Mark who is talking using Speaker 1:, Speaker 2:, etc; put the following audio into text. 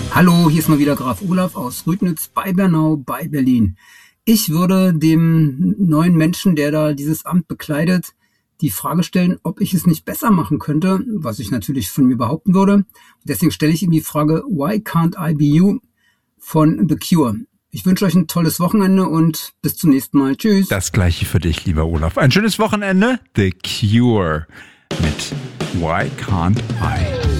Speaker 1: Hallo, hier ist mal wieder Graf Olaf aus Rüdnitz bei Bernau bei Berlin. Ich würde dem neuen Menschen, der da dieses Amt bekleidet, die Frage stellen, ob ich es nicht besser machen könnte, was ich natürlich von mir behaupten würde. Deswegen stelle ich ihm die Frage, Why can't I be you von The Cure. Ich wünsche euch ein tolles Wochenende und bis zum nächsten Mal. Tschüss.
Speaker 2: Das gleiche für dich, lieber Olaf. Ein schönes Wochenende. The Cure mit Why Can't I?